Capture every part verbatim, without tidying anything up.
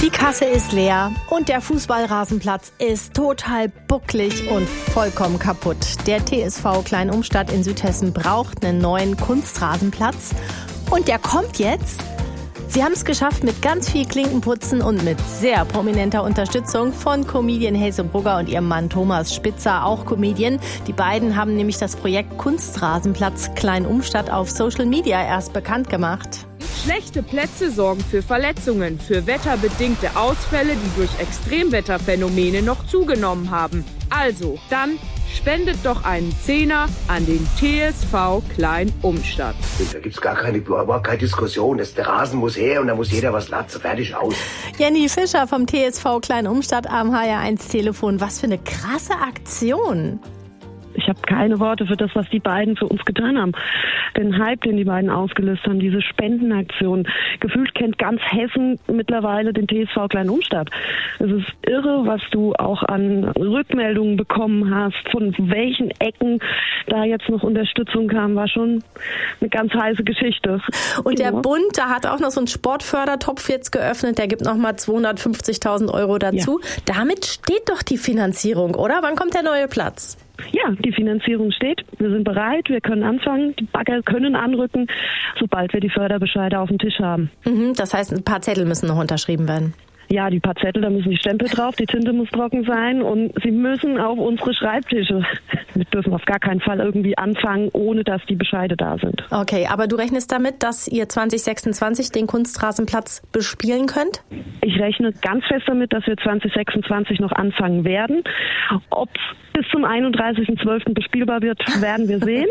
Die Kasse ist leer und der Fußballrasenplatz ist total bucklig und vollkommen kaputt. Der T S V Klein-Umstadt in Südhessen braucht einen neuen Kunstrasenplatz und der kommt jetzt. Sie haben es geschafft mit ganz viel Klinkenputzen und mit sehr prominenter Unterstützung von Comedian Hazel Brugger und ihrem Mann Thomas Spitzer, auch Comedian. Die beiden haben nämlich das Projekt Kunstrasenplatz Klein-Umstadt auf Social Media erst bekannt gemacht. Schlechte Plätze sorgen für Verletzungen, für wetterbedingte Ausfälle, die durch Extremwetterphänomene noch zugenommen haben. Also, dann spendet doch einen Zehner an den T S V Klein-Umstadt. Da gibt's gar keine, überhaupt keine Diskussion. Das, der Rasen muss her und da muss jeder was latzen. Fertig, aus. Jenny Fischer vom T S V Klein-Umstadt am H R eins Telefon. Was für eine krasse Aktion. Ich habe keine Worte für das, was die beiden für uns getan haben. Den Hype, den die beiden ausgelöst haben, diese Spendenaktion. Gefühlt kennt ganz Hessen mittlerweile den T S V Klein-Umstadt. Es ist irre, was du auch an Rückmeldungen bekommen hast, von welchen Ecken da jetzt noch Unterstützung kam, war schon eine ganz heiße Geschichte. Und der ja. Bund, da hat auch noch so einen Sportfördertopf jetzt geöffnet, der gibt nochmal zweihundertfünfzigtausend Euro dazu. Ja. Damit steht doch die Finanzierung, oder? Wann kommt der neue Platz? Ja, die Finanzierung steht. Wir sind bereit, wir können anfangen. Die Bagger können anrücken, sobald wir die Förderbescheide auf dem Tisch haben. Mhm, das heißt, ein paar Zettel müssen noch unterschrieben werden. Ja, die paar Zettel, da müssen die Stempel drauf, die Tinte muss trocken sein und sie müssen auf unsere Schreibtische. Wir dürfen auf gar keinen Fall irgendwie anfangen, ohne dass die Bescheide da sind. Okay, aber du rechnest damit, dass ihr zwanzig sechsundzwanzig den Kunstrasenplatz bespielen könnt? Ich rechne ganz fest damit, dass wir zwanzig sechsundzwanzig noch anfangen werden. Ob es bis zum einunddreißigsten zwölften bespielbar wird, werden wir sehen.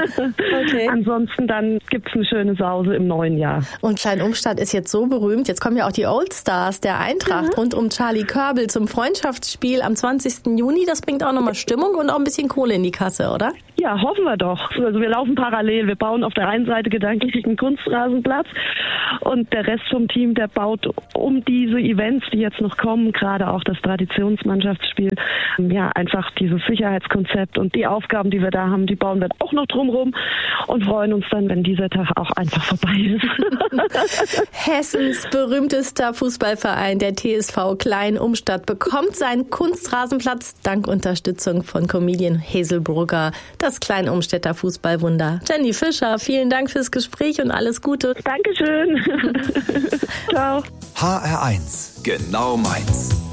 Okay. Ansonsten dann gibt es eine schöne Sause im neuen Jahr. Und Klein-Umstadt ist jetzt so berühmt. Jetzt kommen ja auch die Oldstars der Eintracht ja. rund um Charlie Körbel zum Freundschaftsspiel am zwanzigsten Juni. Das bringt auch nochmal Stimmung und auch ein bisschen Kohle in die Kasse, oder? Ja, hoffen wir doch. Also wir laufen parallel. Wir bauen auf der einen Seite gedanklich einen Kunstrasenplatz und der Rest vom Team, der baut um diese Events, die jetzt noch kommen, gerade auch das Traditionsmannschaftsspiel, ja, einfach dieses Sicherheitskonzept und die Aufgaben, die wir da haben, die bauen wir auch noch drumherum und freuen uns dann, wenn dieser Tag auch einfach vorbei ist. Hessens berühmtester Fußballverein, der T S V Klein-Umstadt, bekommt seinen Kunstrasenplatz dank Unterstützung von Comedian Hazel Brugger, das Klein-Umstädter Fußballwunder. Jenny Fischer, vielen Dank fürs Gespräch und alles Gute. Dankeschön. Ciao. H R eins, genau meins.